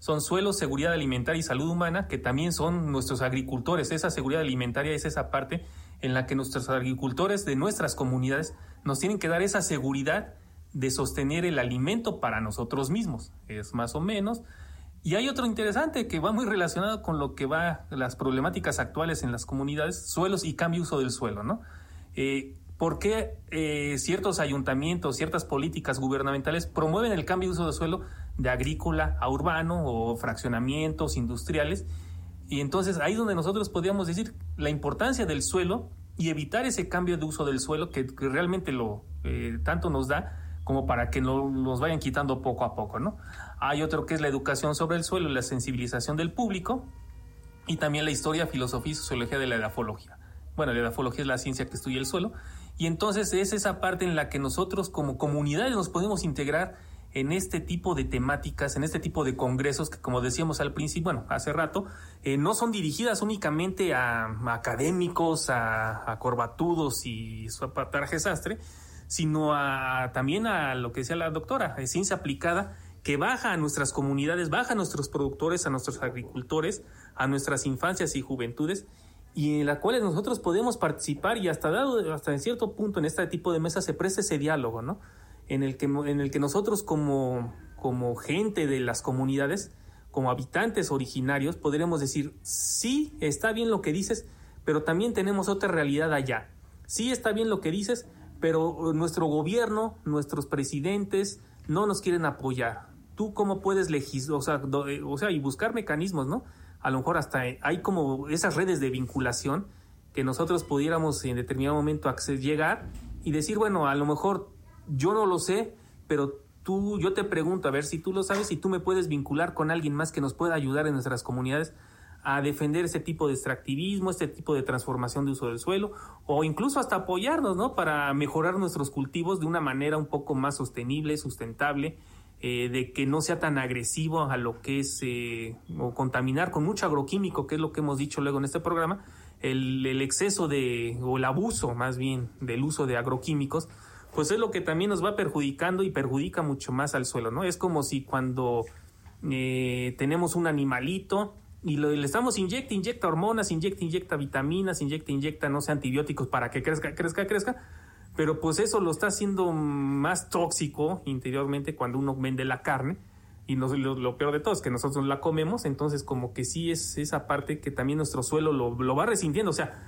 son suelo, seguridad alimentaria y salud humana, que también son nuestros agricultores. Esa seguridad alimentaria es esa parte en la que nuestros agricultores de nuestras comunidades nos tienen que dar esa seguridad de sostener el alimento para nosotros mismos. Es más o menos. Y hay otro interesante que va muy relacionado con lo que va las problemáticas actuales en las comunidades, suelos y cambio de uso del suelo, ¿no? ¿Por qué ciertos ayuntamientos, ciertas políticas gubernamentales promueven el cambio de uso de suelo de agrícola a urbano o fraccionamientos industriales? Y entonces ahí es donde nosotros podríamos decir la importancia del suelo y evitar ese cambio de uso del suelo que realmente lo tanto nos da como para que nos vayan quitando poco a poco, ¿no? Hay otro que es la educación sobre el suelo y la sensibilización del público, y también la historia, filosofía y sociología de la edafología. Bueno, la edafología es la ciencia que estudia el suelo, y entonces es esa parte en la que nosotros como comunidades nos podemos integrar en este tipo de temáticas, en este tipo de congresos que, como decíamos al principio, bueno, hace rato, no son dirigidas únicamente a académicos, a corbatudos y trajes sastre, sino también a lo que decía la doctora, ciencia aplicada, que baja a nuestras comunidades, baja a nuestros productores, a nuestros agricultores, a nuestras infancias y juventudes, y en la cual nosotros podemos participar, y hasta en cierto punto en este tipo de mesas se presta ese diálogo, ¿no? En el que nosotros como gente de las comunidades, como habitantes originarios, podremos decir, sí, está bien lo que dices, pero también tenemos otra realidad allá. Sí, está bien lo que dices, pero nuestro gobierno, nuestros presidentes no nos quieren apoyar. ¿Tú cómo puedes legislar? O sea, y buscar mecanismos, ¿no? A lo mejor hasta hay como esas redes de vinculación que nosotros pudiéramos en determinado momento llegar y decir, bueno, a lo mejor yo no lo sé, pero yo te pregunto a ver si tú lo sabes y tú me puedes vincular con alguien más que nos pueda ayudar en nuestras comunidades a defender ese tipo de extractivismo, este tipo de transformación de uso del suelo, o incluso hasta apoyarnos, ¿no? Para mejorar nuestros cultivos de una manera un poco más sostenible, sustentable, de que no sea tan agresivo a lo que es o contaminar con mucho agroquímico, que es lo que hemos dicho luego en este programa, el exceso o el abuso más bien del uso de agroquímicos, pues es lo que también nos va perjudicando y perjudica mucho más al suelo, ¿no? Es como si cuando tenemos un animalito y le estamos inyecta hormonas, inyecta vitaminas, inyecta, no sé, antibióticos para que crezca, pero pues eso lo está haciendo más tóxico interiormente cuando uno vende la carne, y lo peor de todo es que nosotros la comemos, entonces como que sí es esa parte que también nuestro suelo lo va resintiendo, o sea,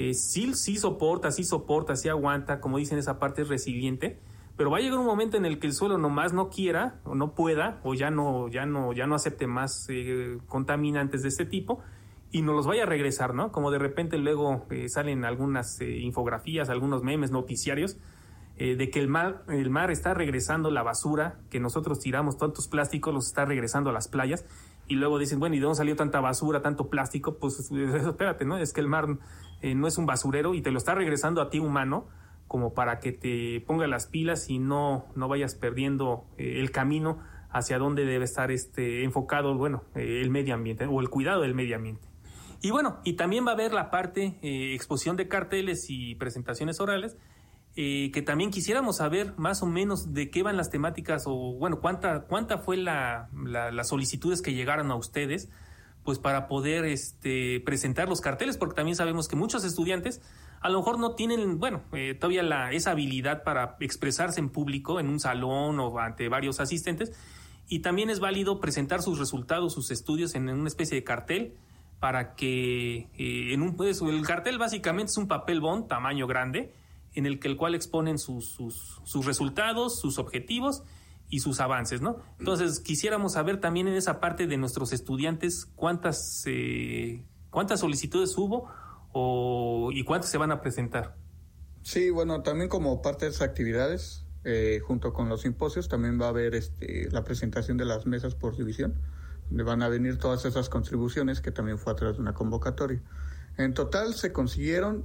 sí soporta, sí aguanta, como dicen, esa parte es resiliente, pero va a llegar un momento en el que el suelo nomás no quiera o no pueda o ya no acepte más contaminantes de este tipo y nos los vaya a regresar, ¿no? Como de repente luego salen algunas infografías, algunos memes, noticiarios de que el mar está regresando la basura que nosotros tiramos, tantos plásticos los está regresando a las playas, y luego dicen, bueno, ¿y de dónde salió tanta basura, tanto plástico? Pues espérate, ¿no? Es que el mar no es un basurero y te lo está regresando a ti, humano, como para que te ponga las pilas y no vayas perdiendo el camino hacia donde debe estar enfocado, bueno, el medio ambiente o el cuidado del medio ambiente. Y bueno, y también va a haber la parte exposición de carteles y presentaciones orales, que también quisiéramos saber más o menos de qué van las temáticas, o bueno, cuánta fue las solicitudes que llegaron a ustedes, pues para poder presentar los carteles, porque también sabemos que muchos estudiantes a lo mejor no tienen, todavía esa habilidad para expresarse en público, en un salón o ante varios asistentes, y también es válido presentar sus resultados, sus estudios en una especie de cartel, para que el cartel básicamente es un papel bond tamaño grande, en el cual exponen sus resultados, sus objetivos y sus avances, ¿no? Entonces quisiéramos saber también en esa parte de nuestros estudiantes cuántas solicitudes hubo y cuántas se van a presentar. Sí, bueno, también como parte de esas actividades, junto con los simposios, también va a haber la presentación de las mesas por división, donde van a venir todas esas contribuciones, que también fue a través de una convocatoria. En total se consiguieron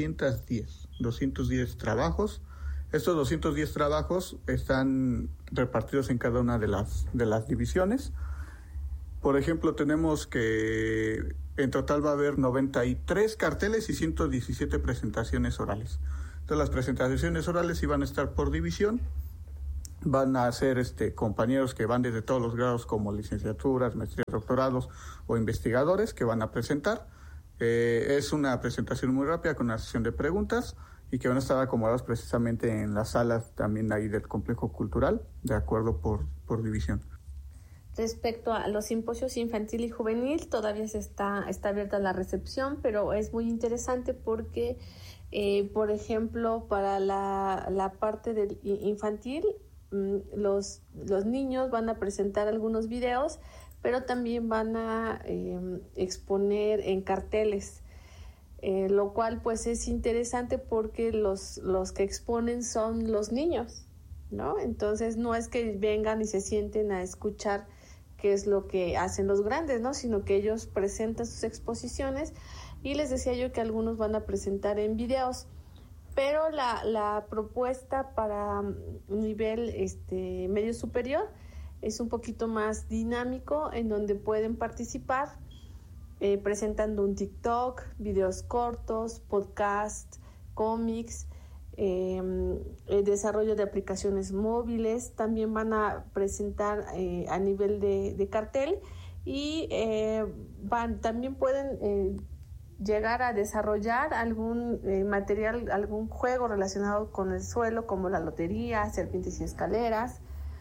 210 trabajos. Estos 210 trabajos están repartidos en cada una de las divisiones. Por ejemplo, tenemos que en total va a haber 93 carteles y 117 presentaciones orales. Entonces las presentaciones orales iban a estar por división. Van a ser compañeros que van desde todos los grados como licenciaturas, maestrías, doctorados o investigadores que van a presentar. Es una presentación muy rápida con una sesión de preguntas y que van a estar acomodados precisamente en las salas también ahí del complejo cultural, de acuerdo por división. Respecto a los simposios infantil y juvenil, todavía está abierta la recepción, pero es muy interesante porque, por ejemplo, para la parte del infantil, los niños van a presentar algunos videos, pero también van a exponer en carteles, lo cual pues es interesante porque los que exponen son los niños, ¿no? Entonces no es que vengan y se sienten a escuchar qué es lo que hacen los grandes, ¿no? Sino que ellos presentan sus exposiciones y les decía yo que algunos van a presentar en videos. Pero la propuesta para nivel medio superior es un poquito más dinámico, en donde pueden participar presentando un TikTok, videos cortos, podcast, cómics, desarrollo de aplicaciones móviles. También van a presentar a nivel de cartel y también pueden llegar a desarrollar algún material, algún juego relacionado con el suelo, como la lotería, serpientes y escaleras,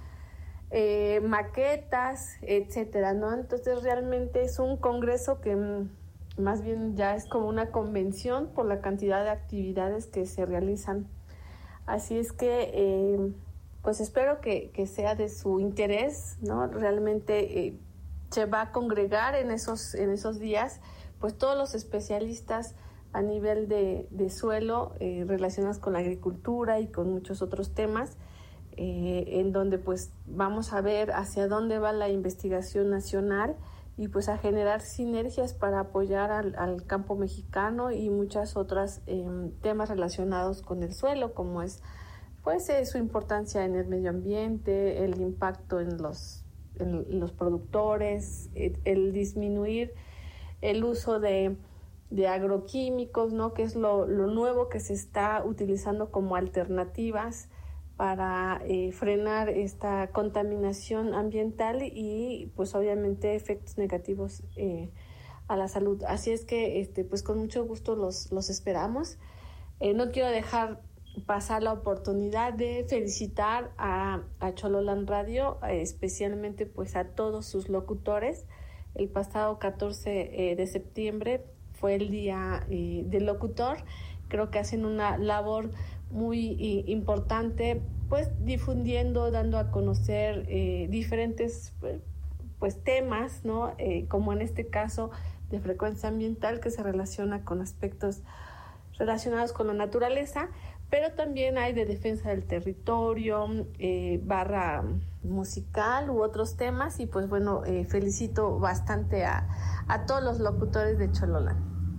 maquetas, etcétera, ¿no? Entonces realmente es un congreso que más bien ya es como una convención por la cantidad de actividades que se realizan. Así es que pues espero que sea de su interés, ¿no? Realmente se va a congregar en esos días pues todos los especialistas a nivel de suelo relacionados con la agricultura y con muchos otros temas, en donde pues vamos a ver hacia dónde va la investigación nacional y pues a generar sinergias para apoyar al campo mexicano y muchas otras temas relacionados con el suelo, como es pues su importancia en el medio ambiente, el impacto en los productores, el disminuir el uso de agroquímicos, ¿no? Que es lo nuevo que se está utilizando como alternativas para frenar esta contaminación ambiental y pues obviamente efectos negativos a la salud. Así es que pues con mucho gusto los esperamos. No quiero dejar pasar la oportunidad de felicitar a Chololán Radio, especialmente pues a todos sus locutores. El pasado 14 de septiembre fue el día del locutor. Creo que hacen una labor muy importante, pues difundiendo, dando a conocer diferentes pues temas, ¿no? Como en este caso de frecuencia ambiental, que se relaciona con aspectos relacionados con la naturaleza, pero también hay de defensa del territorio, barra musical u otros temas, y pues bueno, felicito bastante a todos los locutores de Chololán.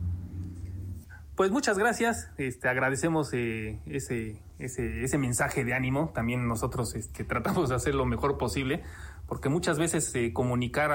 Pues muchas gracias, agradecemos ese mensaje de ánimo. También nosotros tratamos de hacer lo mejor posible, porque muchas veces comunicar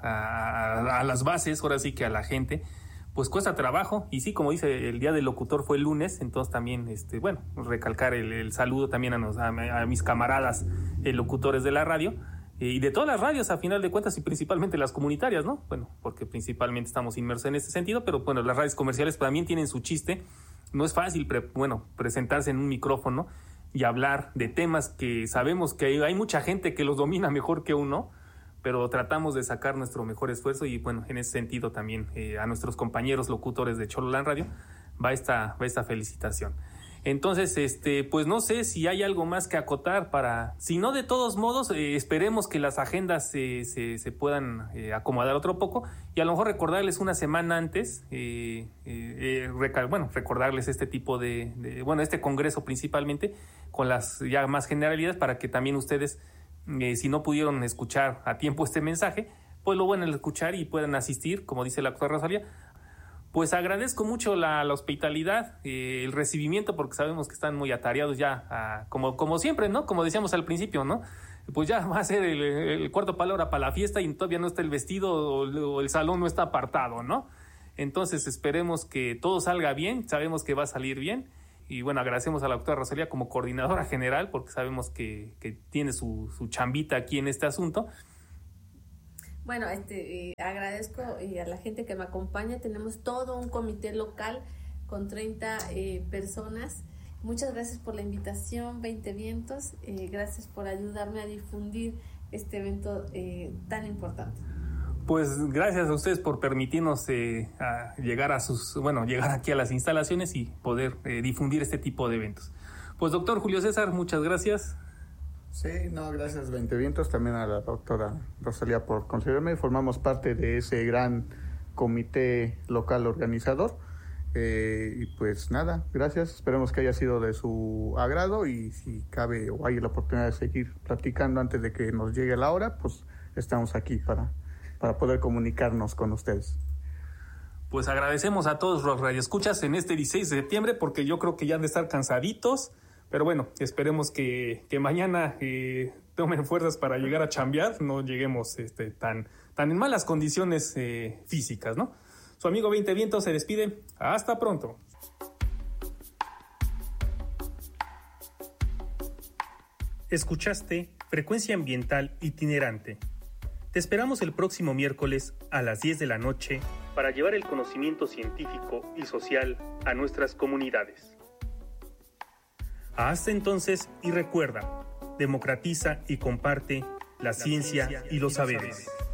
a las bases, ahora sí que a la gente, pues cuesta trabajo. Y sí, como dice, el día del locutor fue el lunes, entonces también, recalcar el saludo también a mis camaradas locutores de la radio, y de todas las radios a final de cuentas, y principalmente las comunitarias, ¿no? Bueno, porque principalmente estamos inmersos en este sentido, pero bueno, las radios comerciales también tienen su chiste. No es fácil, presentarse en un micrófono y hablar de temas que sabemos que hay mucha gente que los domina mejor que uno, pero tratamos de sacar nuestro mejor esfuerzo. Y bueno, en ese sentido también a nuestros compañeros locutores de Chololán Radio va esta felicitación. Entonces, pues no sé si hay algo más que acotar si no, de todos modos, esperemos que las agendas se puedan acomodar otro poco, y a lo mejor recordarles una semana antes, recordarles este tipo este congreso principalmente, con las ya más generalidades, para que también ustedes, si no pudieron escuchar a tiempo este mensaje, pues lo pueden escuchar y puedan asistir, como dice la doctora Rosalía. Pues agradezco mucho la hospitalidad, el recibimiento, porque sabemos que están muy atareados ya, como siempre, ¿no? Como decíamos al principio, ¿no? Pues ya va a ser el cuarto palabra para la fiesta y todavía no está el vestido o el salón no está apartado, ¿no? Entonces esperemos que todo salga bien, sabemos que va a salir bien, y bueno, agradecemos a la doctora Rosalía como coordinadora general, porque sabemos que tiene su chambita aquí en este asunto. Bueno, agradezco a la gente que me acompaña. Tenemos todo un comité local con 30 personas. Muchas gracias por la invitación, 20 Vientos. Gracias por ayudarme a difundir este evento tan importante. Pues gracias a ustedes por permitirnos llegar aquí a las instalaciones y poder difundir este tipo de eventos. Pues doctor Julio César, muchas gracias. Sí, gracias 20 Vientos, también a la doctora Rosalía por considerarme. Formamos parte de ese gran comité local organizador. Y pues nada, gracias. Esperemos que haya sido de su agrado y si cabe o hay la oportunidad de seguir platicando antes de que nos llegue la hora, pues estamos aquí para poder comunicarnos con ustedes. Pues agradecemos a todos los radioescuchas en este 16 de septiembre, porque yo creo que ya han de estar cansaditos, pero bueno, esperemos que mañana tomen fuerzas para llegar a chambear, no lleguemos tan en malas condiciones físicas, ¿no? Su amigo 20 Vientos se despide. Hasta pronto. Escuchaste Frecuencia Ambiental Itinerante. Te esperamos el próximo miércoles a las 10 de la noche para llevar el conocimiento científico y social a nuestras comunidades. Hasta entonces, y recuerda, democratiza y comparte la ciencia y los saberes.